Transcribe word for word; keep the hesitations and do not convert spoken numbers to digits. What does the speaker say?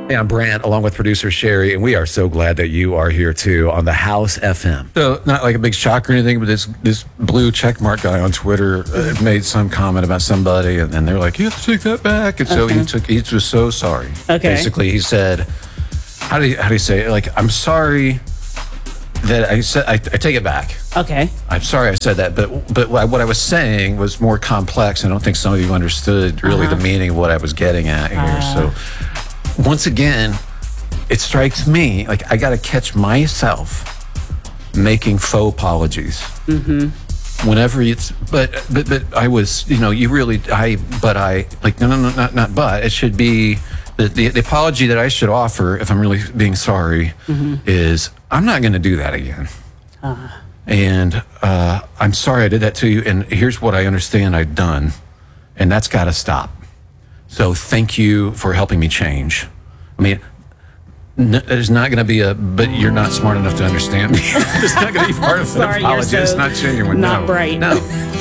Hey, I'm Brant, along with producer Sherry, and we are so glad that you are here too on the House F M. So, not like a big shock or anything, but this this blue checkmark guy on Twitter uh, made some comment about somebody, and then they're like, "You have to take that back." And so Okay. he took. He was so sorry. Okay. Basically, he said, "How do you how do you say it? Like, I'm sorry that I said I, I take it back. Okay. I'm sorry I said that, but but what I was saying was more complex. I don't think some of you understood really Uh-huh. the meaning of what I was getting at here. So." Once again, it strikes me like I got to catch myself making faux apologies. Mm-hmm. Whenever it's, but, but, but I was, you know, you really, I, but I, like, no, no, no, not, not but. It should be, the, the, the apology that I should offer, if I'm really being sorry, mm-hmm. is I'm not going to do that again. Uh. And uh, I'm sorry I did that to you. And here's what I understand I've done. And that's got to stop. So thank you for helping me change. I mean, n- there's not going to be a, but you're not smart enough to understand me. It's not going to be part of the Sorry, you're apology. so It's not genuine. not no. bright. No.